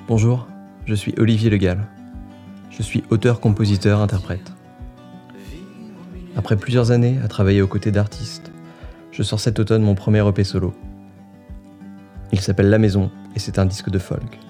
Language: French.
Bonjour, je suis Olivier Le Gall. Je suis auteur, compositeur, interprète. Après plusieurs années à travailler aux côtés d'artistes, je sors cet automne mon premier EP solo. Il s'appelle La Maison et c'est un disque de folk.